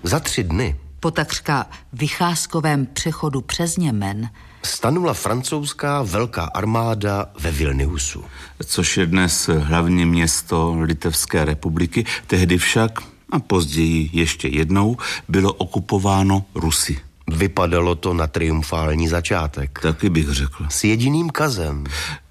Za 3 dny po takřka vycházkovém přechodu přes Němen stanula francouzská velká armáda ve Vilniusu. Což je dnes hlavní město Litevské republiky, tehdy však, a později ještě jednou, bylo okupováno Rusy. Vypadalo to na triumfální začátek. Taky bych řekl. S jediným kazem.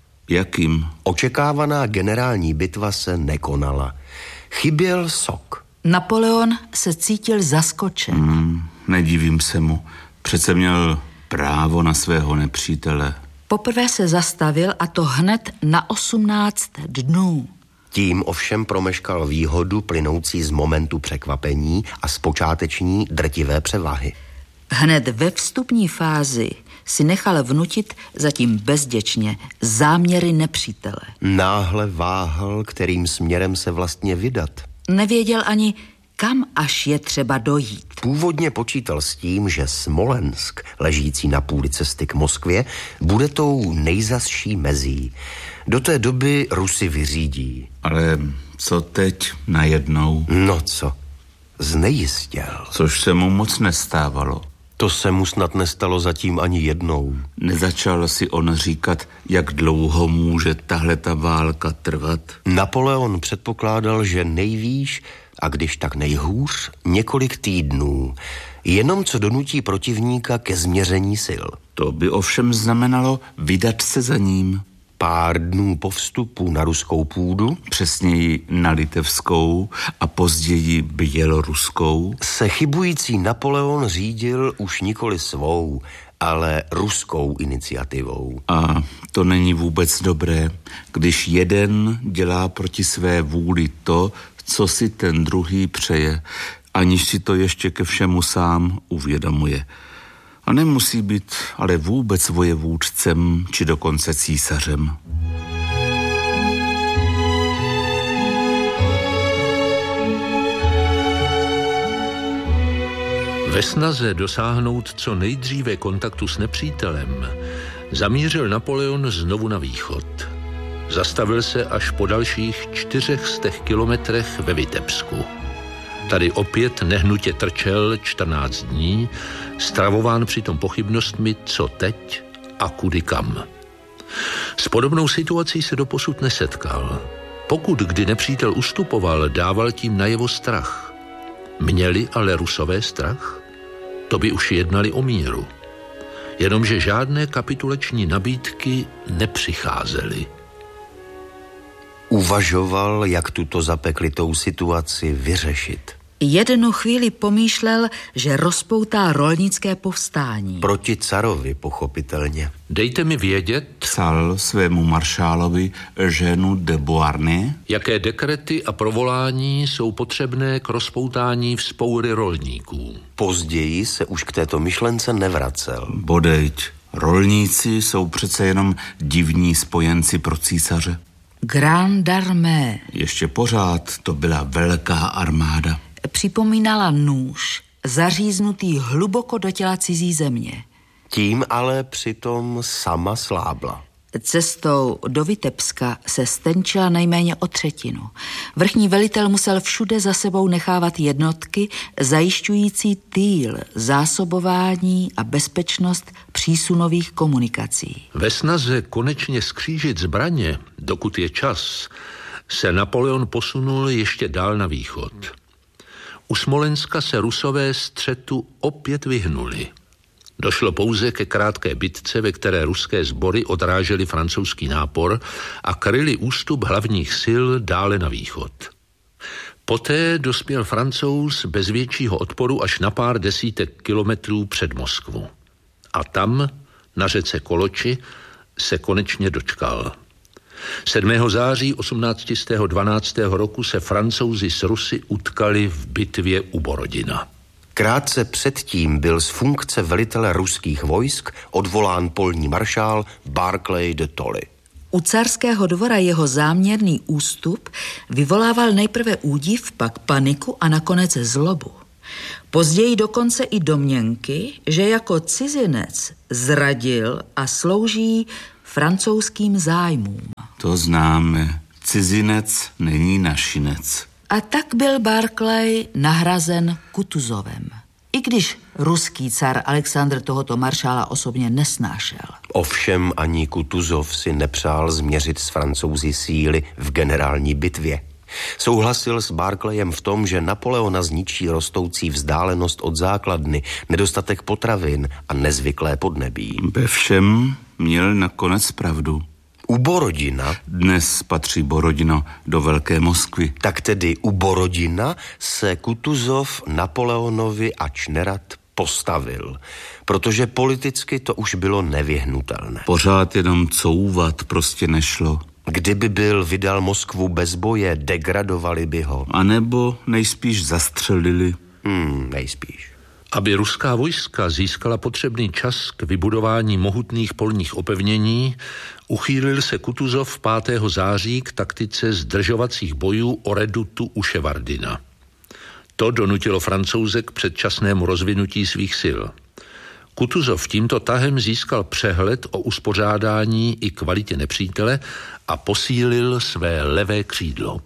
Jakým? Očekávaná generální bitva se nekonala. Chyběl sok. Napoleon se cítil zaskočen. Nedivím se mu. Přece měl právo na svého nepřítele. Poprvé se zastavil, a to hned na 18 dnů. Tím ovšem promeškal výhodu plynoucí z momentu překvapení a z počáteční drtivé převahy. Hned ve vstupní fázi si nechal vnutit zatím bezděčně záměry nepřítele. Náhle váhal, kterým směrem se vlastně vydat. Nevěděl ani, kam až je třeba dojít. Původně počítal s tím, že Smolensk, ležící na půli cesty k Moskvě, bude tou nejzazší mezí. Do té doby Rusy vyřídí. Ale co teď najednou? No co? Znejistěl. Což se mu moc nestávalo. To se mu snad nestalo zatím ani jednou. Nezačal si on říkat, jak dlouho může tahle ta válka trvat? Napoleon předpokládal, že nejvýš, a když tak nejhůř, několik týdnů. Jenom co donutí protivníka ke změření sil. To by ovšem znamenalo vydat se za ním. Pár dnů po vstupu na ruskou půdu, přesněji na litevskou a později běloruskou, se chybující Napoleon řídil už nikoli svou, ale ruskou iniciativou. A to není vůbec dobré, když jeden dělá proti své vůli to, co si ten druhý přeje, aniž si to ještě ke všemu sám uvědomuje. A nemusí být ale vůbec vojevůdcem či dokonce císařem. Ve snaze dosáhnout co nejdříve kontaktu s nepřítelem zamířil Napoleon znovu na východ. Zastavil se až po dalších 400 kilometrech ve Vitebsku. Tady opět nehnutě trčel 14 dní, stravován přitom pochybnostmi, co teď a kudy kam. S podobnou situací se doposud nesetkal. Pokud kdy nepřítel ustupoval, dával tím najevo strach. Měli ale Rusové strach? To by už jednali o míru. Jenomže žádné kapitulační nabídky nepřicházely. Uvažoval, jak tuto zapeklitou situaci vyřešit. Jednu chvíli pomýšlel, že rozpoutá rolnické povstání. Proti carovi, pochopitelně. Dejte mi vědět, psal svému maršálovi Eugènu de Beauharnais, jaké dekrety a provolání jsou potřebné k rozpoutání vzpoury rolníků. Později se už k této myšlence nevracel. Bodejť, rolníci jsou přece jenom divní spojenci pro císaře. Grande Armée. Ještě pořád to byla velká armáda. Připomínala nůž, zaříznutý hluboko do těla cizí země. Tím ale přitom sama slábla. Cestou do Vitebska se stenčila nejméně o 1/3. Vrchní velitel musel všude za sebou nechávat jednotky zajišťující týl, zásobování a bezpečnost přísunových komunikací. Ve snaze konečně skřížit zbraně, dokud je čas, se Napoleon posunul ještě dál na východ. U Smolenska se Rusové střetu opět vyhnuli. Došlo pouze ke krátké bitce, ve které ruské sbory odrážely francouzský nápor a kryli ústup hlavních sil dále na východ. Poté dospěl Francouz bez většího odporu až na pár desítek kilometrů před Moskvu. A tam, na řece Koloči, se konečně dočkal. 7. září 1812 roku se Francouzi s Rusy utkali v bitvě u Borodina. Krátce předtím byl z funkce velitele ruských vojsk odvolán polní maršál Barclay de Tolly. U carského dvora jeho záměrný ústup vyvolával nejprve údiv, pak paniku a nakonec zlobu. Později dokonce i domněnky, že jako cizinec zradil a slouží francouzským zájmům. To známe. Cizinec není našinec. A tak byl Barclay nahrazen Kutuzovem. I když ruský car Alexandr tohoto maršála osobně nesnášel. Ovšem ani Kutuzov si nepřál změřit s Francouzi síly v generální bitvě. Souhlasil s Barclayem v tom, že Napoleona zničí rostoucí vzdálenost od základny, nedostatek potravin a nezvyklé podnebí. Ve všem měl nakonec pravdu. U Borodina... Dnes patří Borodino do Velké Moskvy. Tak tedy u Borodina se Kutuzov Napoleonovi ač nerad postavil, protože politicky to už bylo nevyhnutelné. Pořád jenom couvat prostě nešlo. Kdyby byl vydal Moskvu bez boje, degradovali by ho. A nebo nejspíš zastřelili. Nejspíš. Aby ruská vojska získala potřebný čas k vybudování mohutných polních opevnění, uchýlil se Kutuzov 5. září k taktice zdržovacích bojů o redutu u Ševardina. To donutilo Francouze k předčasnému rozvinutí svých sil. Kutuzov tímto tahem získal přehled o uspořádání i kvalitě nepřítele a posílil své levé křídlo.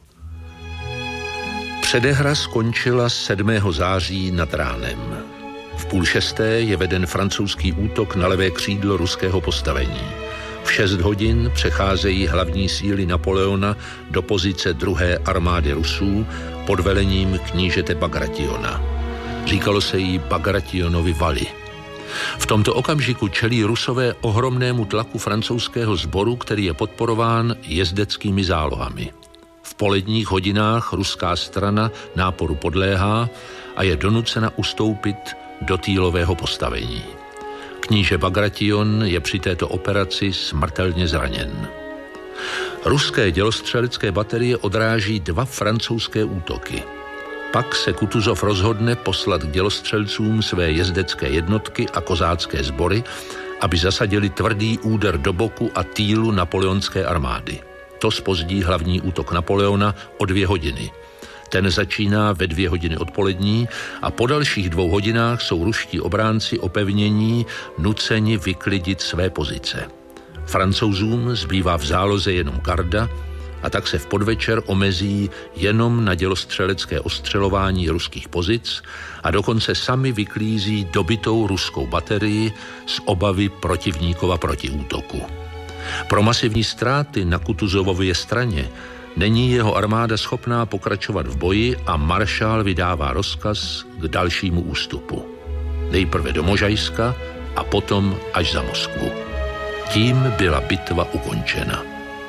Předehra skončila 7. září nad ránem. V 5:30 je veden francouzský útok na levé křídlo ruského postavení. V 6 hodin přecházejí hlavní síly Napoleona do pozice 2. armády Rusů pod velením knížete Bagrationa. Říkalo se jí Bagrationovi valy. V tomto okamžiku čelí Rusové ohromnému tlaku francouzského sboru, který je podporován jezdeckými zálohami. V poledních hodinách ruská strana náporu podléhá a je donucena ustoupit do týlového postavení. Kníže Bagration je při této operaci smrtelně zraněn. Ruské dělostřelecké baterie odráží 2 francouzské útoky. Pak se Kutuzov rozhodne poslat k dělostřelcům své jezdecké jednotky a kozácké sbory, aby zasadili tvrdý úder do boku a týlu napoleonské armády. To zpozdí hlavní útok Napoleona o 2 hodiny. Ten začíná ve 2 hodiny odpolední a po dalších 2 hodinách jsou ruští obránci opevnění nuceni vyklidit své pozice. Francouzům zbývá v záloze jenom garda a tak se v podvečer omezí jenom na dělostřelecké ostřelování ruských pozic a dokonce sami vyklízí dobitou ruskou baterii z obavy protivníkova protiútoku. Pro masivní ztráty na Kutuzovově straně není jeho armáda schopná pokračovat v boji a maršál vydává rozkaz k dalšímu ústupu. Nejprve do Možajska a potom až za Moskvu. Tím byla bitva ukončena.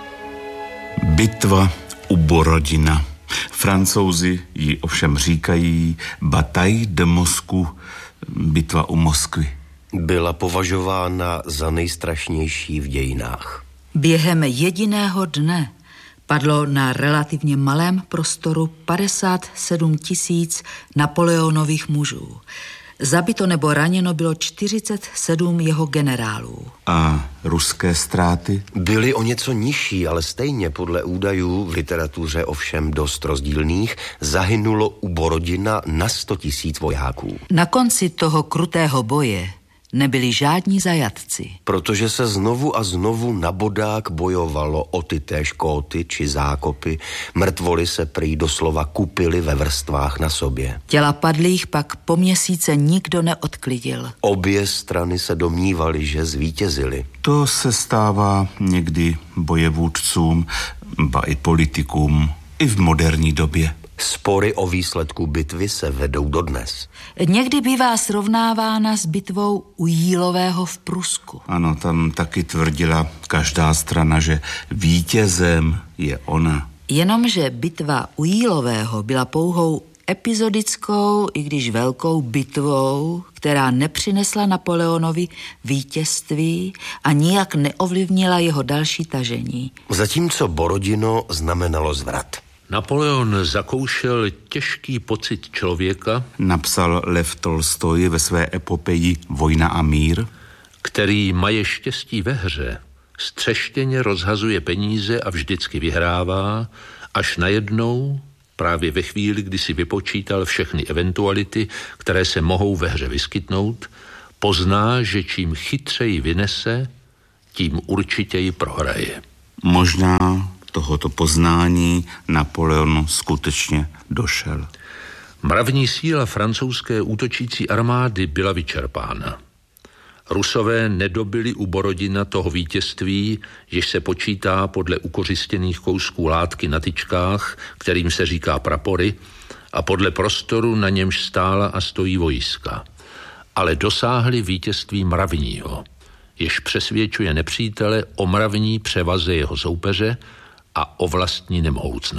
Bitva u Borodina. Francouzi ji ovšem říkají Bataille de Moscou, bitva u Moskvy. Byla považována za nejstrašnější v dějinách. Během jediného dne padlo na relativně malém prostoru 57 000 Napoleonových mužů. Zabito nebo raněno bylo 47 jeho generálů. A ruské ztráty? Byly o něco nižší, ale stejně podle údajů v literatuře ovšem dost rozdílných zahynulo u Borodina na 100 000 vojáků. Na konci toho krutého boje nebyli žádní zajatci. Protože se znovu a znovu na bodák bojovalo o ty též kóty či zákopy, mrtvoly se prý doslova kupily ve vrstvách na sobě. Těla padlých pak po měsíce nikdo neodklidil. Obě strany se domnívaly, že zvítězily. To se stává někdy bojevůdcům, ba i politikům, i v moderní době. Spory o výsledku bitvy se vedou dodnes. Někdy bývá srovnávána s bitvou u Jílového v Prusku. Ano, tam taky tvrdila každá strana, že vítězem je ona. Jenomže bitva u Jílového byla pouhou epizodickou, i když velkou bitvou, která nepřinesla Napoleonovi vítězství a nijak neovlivnila jeho další tažení. Zatímco Borodino znamenalo zvrat. Napoleon zakoušel těžký pocit člověka, Napsal Lev Tolstoj ve své epopeji Vojna a mír, který maje štěstí ve hře, střeštěně rozhazuje peníze a vždycky vyhrává, až najednou, právě ve chvíli, kdy si vypočítal všechny eventuality, které se mohou ve hře vyskytnout, pozná, že čím chytřeji vynese, tím určitěji prohraje. možná tohoto poznání Napoleon skutečně došel. Mravní síla francouzské útočící armády byla vyčerpána. Rusové nedobili u Borodina toho vítězství, jež se počítá podle ukořistěných kousků látky na tyčkách, kterým se říká prapory, a podle prostoru, na němž stála a stojí vojska. Ale dosáhli vítězství mravního, jež přesvědčuje nepřítele o mravní převaze jeho soupeře a o vlastní nemohoucnosti.